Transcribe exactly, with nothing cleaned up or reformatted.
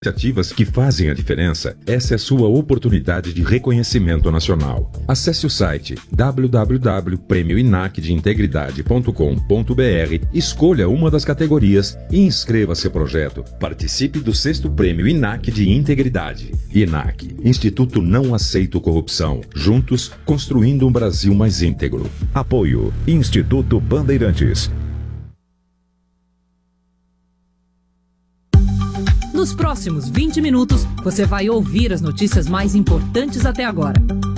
Iniciativas que fazem a diferença, essa é a sua oportunidade de reconhecimento nacional. Acesse o site w w w ponto prêmio inac de integridade ponto com ponto b r, escolha uma das categorias e inscreva seu projeto. Participe do sexto Prêmio Inac de Integridade. Inac, Instituto Não Aceito Corrupção. Juntos, construindo um Brasil mais íntegro. Apoio, Instituto Bandeirantes. Nos próximos vinte minutos, você vai ouvir as notícias mais importantes até agora.